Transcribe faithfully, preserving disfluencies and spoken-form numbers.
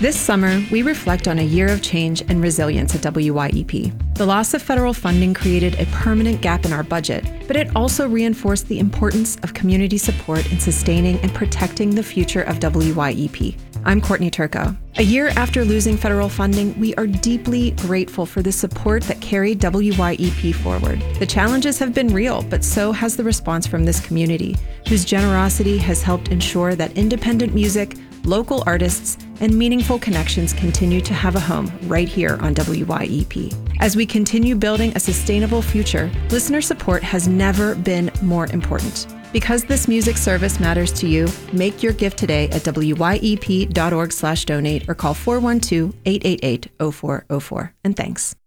This summer, we reflect on a year of change and resilience at W Y E P. The loss of federal funding created a permanent gap in our budget, but it also reinforced the importance of community support in sustaining and protecting the future of W Y E P. I'm Courtney Turco. A year after losing federal funding, we are deeply grateful for the support that carried W Y E P forward. The challenges have been real, but so has the response from this community, whose generosity has helped ensure that independent music, local artists, and meaningful connections continue to have a home right here on W Y E P. As we continue building a sustainable future, listener support has never been more important. Because this music service matters to you, make your gift today at W Y E P dot org slash donate or call four one two, eight eight eight, zero four zero four. And thanks.